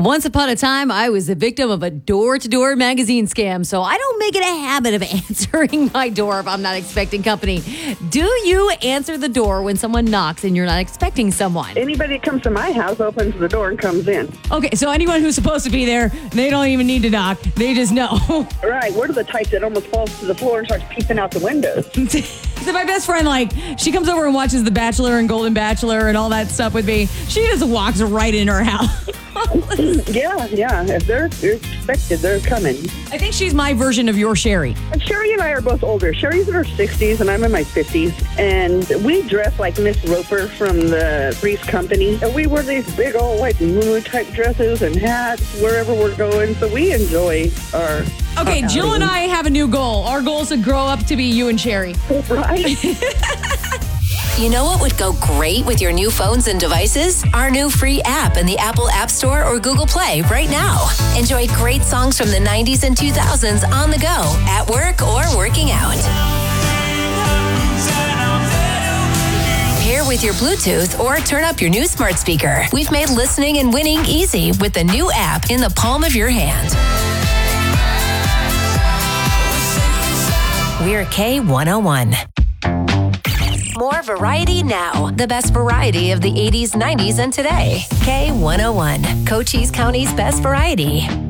Once upon a time, I was the victim of a door-to-door magazine scam, so I don't make it a habit of answering my door if I'm not expecting company. Do you answer the door when someone knocks and you're not expecting someone? Anybody that comes to my house opens the door and comes in. Okay, so anyone who's supposed to be there, they don't even need to knock. They just know. Right, we're the type that almost falls to the floor and starts peeping out the windows. So my best friend, she comes over and watches The Bachelor and Golden Bachelor and all that stuff with me. She just walks right in her house. Yeah. If they're expected, they're coming. I think she's my version of your Sherry. And Sherry and I are both older. Sherry's in her 60s and I'm in my 50s. And we dress like Miss Roper from the Three's Company. And we wear these big old white moo type dresses and hats wherever we're going. So we enjoy our... Okay, Jill and I have a new goal. Our goal is to grow up to be you and Sherry. Right? You know what would go great with your new phones and devices? Our new free app in the Apple App Store or Google Play right now. Enjoy great songs from the 90s and 2000s on the go, at work, or working out. Pair with your Bluetooth or turn up your new smart speaker. We've made listening and winning easy with the new app in the palm of your hand. We're K101. More variety now. The best variety of the 80s, 90s, and today. K101, Cochise County's best variety.